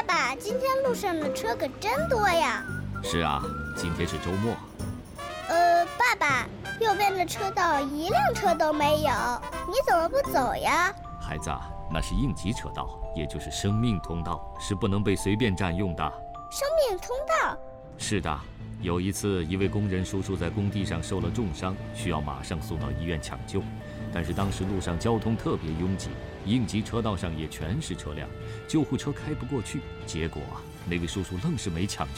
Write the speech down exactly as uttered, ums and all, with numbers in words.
爸，今天路上的车可真多呀。 是啊，今天是周末。 呃，爸爸，右边的车道一辆车都没有，你怎么不走呀？ 孩子，那是应急车道，也就是生命通道，是不能被随便占用的。 生命通道？ 是的，有一次一位工人叔叔在工地上受了重伤，需要马上送到医院抢救，但是当时路上交通特别拥挤，应急车道上也全是车辆，救护车开不过去，结果啊，那位叔叔愣是没抢